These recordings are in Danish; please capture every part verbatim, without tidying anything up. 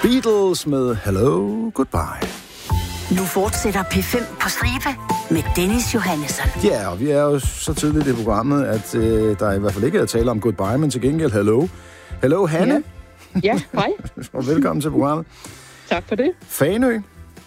Beatles med Hello, Goodbye. Nu fortsætter P fem på stribe med Dennis Johannesson. Ja, og vi er jo så tidligt i programmet, at øh, der i hvert fald ikke er at tale om goodbye, men til gengæld hello. Hello, Hanne. Ja, ja hej. Og velkommen til programmet. Tak for det. Fanø.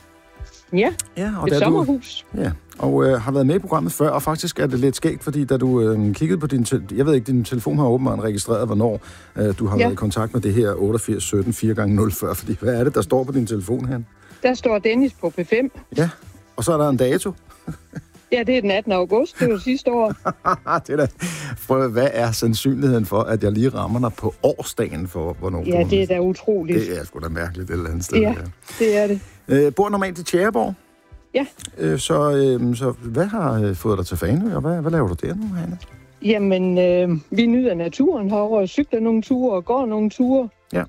Ja, ja og et der sommerhus. Du, ja, og øh, har været med i programmet før, og faktisk er det lidt skægt, fordi da du øh, kiggede på din... Te- jeg ved ikke, din telefon har åbenbart registreret, hvornår øh, du har ja. været i kontakt med det her otteogfirs sytten fire gange nul fyrre, fordi hvad er det, der står på din telefon her? Der står Dennis på P fem. Ja, og så er der en dato. Ja, det er den attende august, det var sidste år. det er da... Prøv, hvad er sandsynligheden for, at jeg lige rammer dig på årsdagen for, hvornår ja, du... det er da utroligt. Det er sgu da mærkeligt et eller andet sted. Ja, det er det. Øh, bor normalt i Tjæreborg. Ja. Øh, så, øh, så hvad har øh, fået dig til Fanø, og hvad, hvad laver du der nu, Hanne? Jamen, øh, vi nyder naturen herovre, cykler nogle ture og går nogle ture. Ja.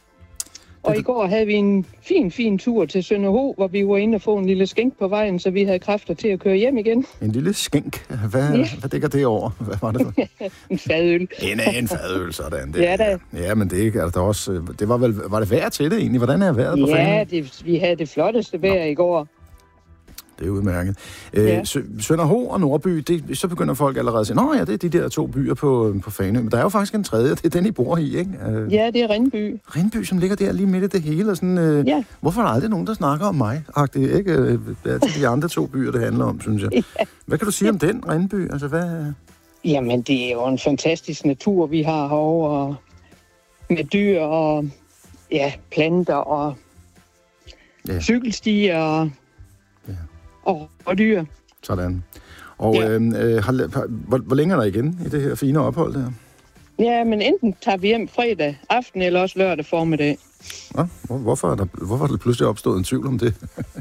Og i går havde vi en fin, fin tur til Sønderho, hvor vi var inde og få en lille skænk på vejen, så vi havde kræfter til at køre hjem igen. En lille skænk? Hvad, ja. hvad dækker det over? Hvad var det for? en fadøl. En, en fadøl, sådan. Det, ja, da. Ja, men det, er der også, det var vel var det vejr til det egentlig? Hvordan er vejret på Fanø? Ja, det, vi havde det flotteste vejr i går. Det er udmærket. Ja. Øh, Sønderho og Nordby, det, så begynder folk allerede at sige, nå ja, det er de der to byer på, på Fanø. Men der er jo faktisk en tredje, det er den, I bor i, ikke? Øh, ja, det er Rindby. Rindby, som ligger der lige midt i det hele. Og sådan, øh, ja. Hvorfor er der aldrig nogen, der snakker om mig? Det er ikke øh, det er til de andre to byer, det handler om, synes jeg. Ja. Hvad kan du sige ja. om den, Rindby? Altså, hvad... Jamen, det er jo en fantastisk natur, vi har herovre. Med dyr og ja, planter og ja. cykelstier og... Ja. Og, og dyr. Sådan. Og ja. øh, har, hvor, hvor længe er der igen i det her fine ophold der? Ja, men enten tager vi hjem fredag aften, eller også lørdag formiddag. Nå, hvor, hvorfor, er der, hvorfor er der pludselig opstået en tvivl om det?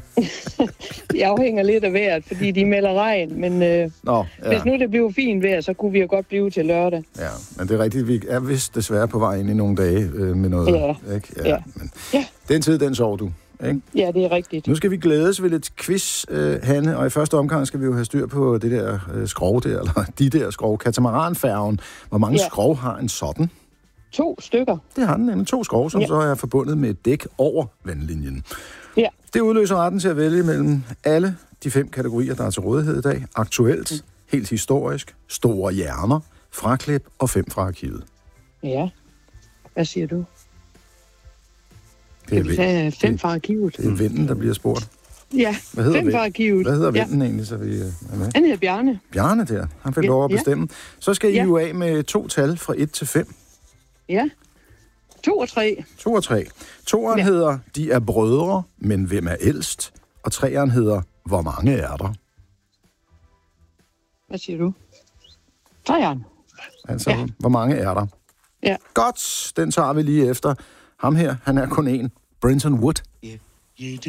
Det afhænger lidt af vejret, fordi de melder regn, men øh, Nå, ja. hvis nu det bliver fint vejr, så kunne vi jo godt blive til lørdag. Ja, men det er rigtigt, vi er vist desværre på vej ind i nogle dage øh, med noget. Ja, ikke? Ja, ja. Men ja. Den tid, den sover du. Ikke? Ja, det er rigtigt. Nu skal vi glædes ved lidt quiz, øh, Hanne, og i første omgang skal vi jo have styr på det der øh, skrov der, eller de der skrov, katamaranfærgen. Hvor mange ja. skrov har en sådan? To stykker. Det har den nemlig. To skrov, som ja. så er forbundet med et dæk over vandlinjen. Ja. Det udløser retten til at vælge mellem alle de fem kategorier, der er til rådighed i dag. Aktuelt, mm. helt historisk, store hjerner, fraklip og fem fra arkivet. Ja. Hvad siger du? Det er, vi tage fem fra arkivet? Det er vinden, der bliver spurgt. Ja, fem fra arkivet. Hvad hedder vinden ja. egentlig, så vi er med? Han hedder Bjarne. Bjarne der. Han fik ja, lov at bestemme. Ja. Så skal I ja. jo af med to tal fra et til fem. Ja. To og tre. To og tre. Toeren ja. hedder, de er brødre, men hvem er ældst? Og treeren hedder, hvor mange er der? Hvad siger du? Treeren. Altså, ja. hvor mange er der? Ja. Godt, den tager vi lige efter. Ham her, han er kun en. Brenton Wood. Yeah.